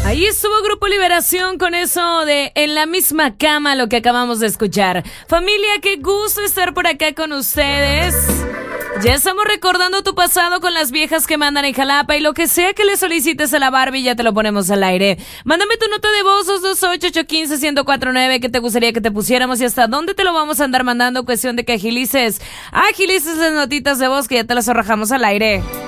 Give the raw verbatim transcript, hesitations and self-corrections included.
Ahí estuvo Grupo Liberación con eso de En la misma cama, lo que acabamos de escuchar. Familia, qué gusto estar por acá con ustedes. Ya estamos recordando tu pasado con las viejas que mandan en Jalapa y lo que sea que le solicites a la Barbie ya te lo ponemos al aire. Mándame tu nota de voz dos dos ocho, ocho uno cinco, uno cero cuatro nueve que te gustaría que te pusiéramos y hasta dónde te lo vamos a andar mandando. Cuestión de que agilices, agilices las notitas de voz que ya te las arrojamos al aire.